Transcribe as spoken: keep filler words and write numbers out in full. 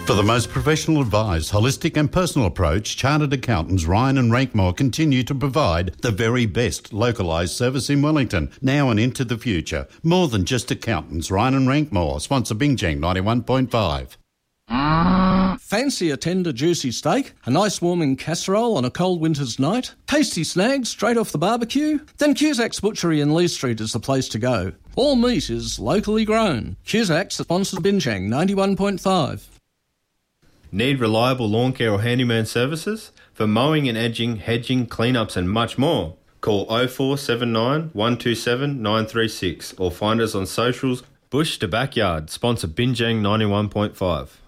For the most professional advised, holistic and personal approach, Chartered Accountants Ryan and Rankmore continue to provide the very best localised service in Wellington, now and into the future. More than just accountants, Ryan and Rankmore, sponsor Bingjang ninety-one point five. Fancy a tender, juicy steak, a nice warming casserole on a cold winter's night, tasty snags straight off the barbecue? Then Cusack's Butchery in Lee Street is the place to go. All meat is locally grown. Cusack's sponsors Binjang ninety-one point five. Need reliable lawn care or handyman services? For mowing and edging, hedging, cleanups and much more. Call oh four seven nine, one two seven, nine three six or find us on socials. Bush to Backyard, sponsor Binjang ninety-one point five.